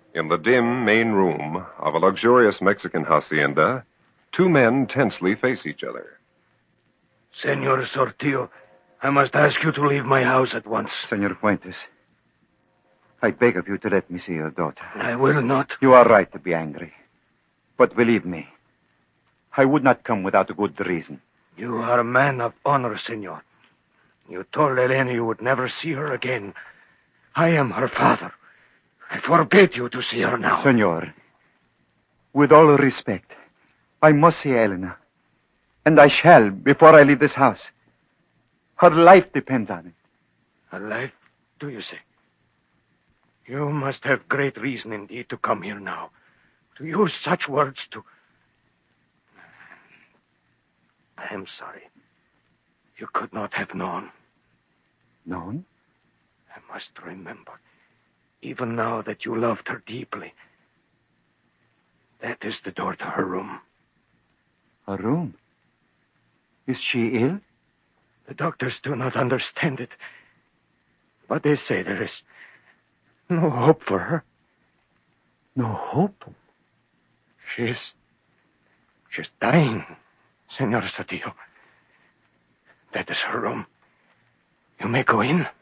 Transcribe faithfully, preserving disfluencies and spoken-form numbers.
In the dim main room of a luxurious Mexican hacienda, two men tensely face each other. Senor Sortillo, I must ask you to leave my house at once. Senor Fuentes, I beg of you to let me see your daughter. I will not. You are right to be angry. But believe me, I would not come without a good reason. You are a man of honor, senor. You told Elena you would never see her again. I am her father. I forbid you to see her now. Senor, with all respect, I must see Elena. And I shall before I leave this house. Her life depends on it. Her life, do you say? You must have great reason indeed to come here now. To use such words to... I am sorry. You could not have known. Known? I must remember, even now, that you loved her deeply. That is the door to her room. Her room? Is she ill? The doctors do not understand it. But they say there is no hope for her. No hope? She's... she's dying, Senor Sortillo. That is her room. You may go in.